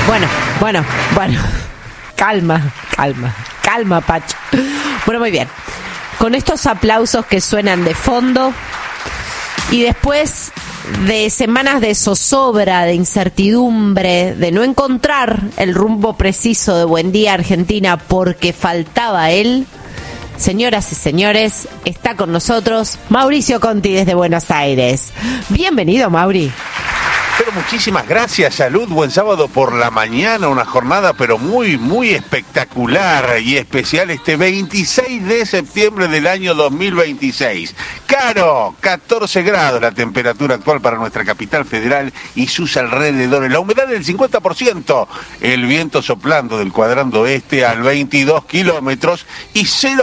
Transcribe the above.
Bueno. Calma, Pacho. Bueno, muy bien. Con estos aplausos que suenan de fondo y después de semanas de zozobra, de incertidumbre, de no encontrar el rumbo preciso de Buen Día Argentina porque faltaba él, señoras y señores, está con nosotros Mauricio Conti desde Buenos Aires. Bienvenido, Mauri. Pero muchísimas gracias, salud, buen sábado por la mañana, una jornada pero muy espectacular y especial este 26 de septiembre del año 2026. Caro, 14 grados la temperatura actual para nuestra capital federal y sus alrededores, la humedad del 50%, el viento soplando del cuadrante oeste al 22 kilómetros y 0